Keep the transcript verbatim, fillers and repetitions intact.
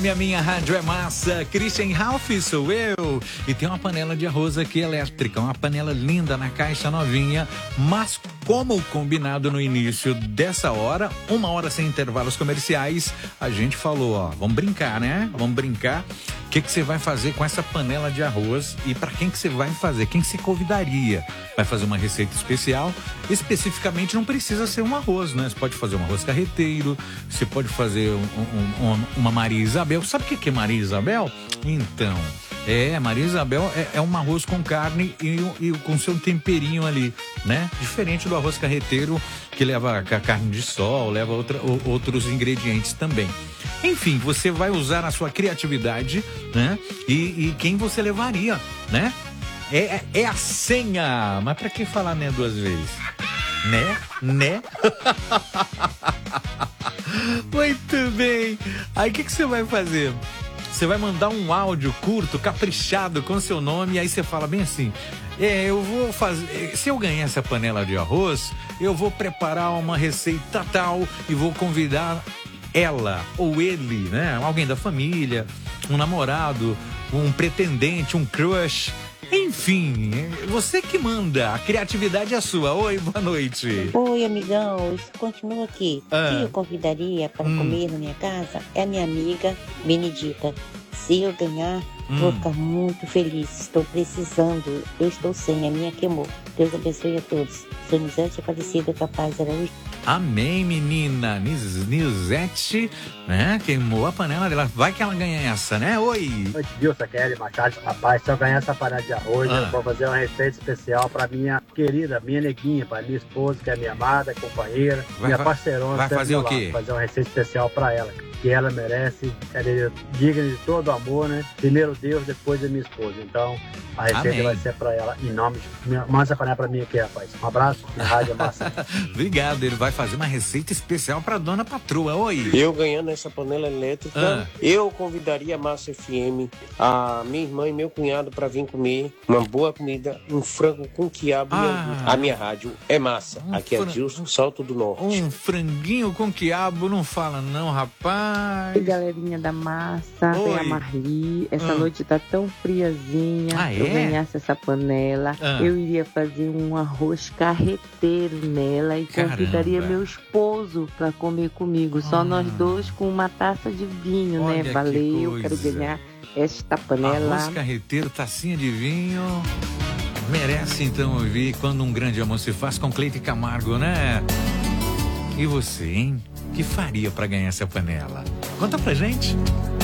Minha minha rádio é massa, Christian Ralph sou eu. E tem uma panela de arroz aqui elétrica, uma panela linda na caixa novinha, mas como combinado no início dessa hora, uma hora sem intervalos comerciais, a gente falou, ó, vamos brincar, né? Vamos brincar. O que que você vai fazer com essa panela de arroz e para quem que você vai fazer? Quem que você convidaria? Vai fazer uma receita especial? Especificamente não precisa ser um arroz, né? Você pode fazer um arroz carreteiro, você pode fazer um, um, uma Maria Isabel. Sabe o que que é Maria Isabel? Então, é, Maria Isabel é, é um arroz com carne e, e com seu temperinho ali, né? Diferente do arroz carreteiro, que leva carne de sol, leva outra, outros ingredientes também. Enfim, você vai usar a sua criatividade, né? E, e quem você levaria, né? É, é a senha. Mas pra que falar né duas vezes? Né? Né? Muito bem. Aí o que, que você vai fazer? Você vai mandar um áudio curto, caprichado, com seu nome, e aí você fala bem assim, é, eu vou fazer, se eu ganhar essa panela de arroz, eu vou preparar uma receita tal e vou convidar ela ou ele, né? Alguém da família, um namorado, um pretendente, um crush. Enfim, você que manda, a criatividade é sua. Oi, boa noite. Oi, amigão, isso continua aqui. Ah. Quem eu convidaria para Hum. comer na minha casa é a minha amiga Benedita. Se eu ganhar, Hum. vou ficar muito feliz. Estou precisando. Eu estou sem, a minha queimou. Deus abençoe a todos. Sou Nizete Aparecida Capaz Araújo. Amém, menina. Nis- Nizete, né? Queimou a panela dela. Vai que ela ganha essa, né? Oi. Oi, Dilson, Kelly, Machado, rapaz, se eu ganhar essa panela de arroz, Ah. eu vou fazer uma receita especial pra minha querida, minha neguinha, pra minha esposa, que é minha amada, companheira, Vai minha fa- parceirona. vai sempre fazer do o lado. quê? Fazer uma receita especial pra ela, que ela merece, ela é digna de todo o amor, né? Primeiro Deus, depois a minha esposa. Então, a receita Amém. vai ser pra ela, em nome de... minha- Manda essa panela pra mim aqui, rapaz. Um abraço, na Rádio Massa. Obrigado, ele vai fazer uma receita especial pra dona patroa. Oi. Eu ganhando essa panela elétrica, Ah. eu convidaria a Massa F M, a minha irmã e meu cunhado para vir comer uma boa comida, um frango com quiabo. Ah. A minha rádio é massa. Um Aqui é fran- Dilson, Salto do Norte. Um franguinho com quiabo, não fala não, rapaz. Oi, galerinha da massa, Oi. é a Marli. Essa Hum. noite tá tão friazinha. Ah, Se eu é? ganhasse essa panela, Ah. eu iria fazer um arroz carreteiro nela e Caramba. convidaria meu esposo pra comer comigo. Só Ah. nós dois com uma taça de vinho, Olha que né? Valeu, coisa. quero ganhar esta panela. Arroz carreteiro, tacinha de vinho. Merece então ouvir Quando um Grande Amor se Faz com Cleide Camargo, né? E você, hein? Que faria pra ganhar essa panela? Conta pra gente.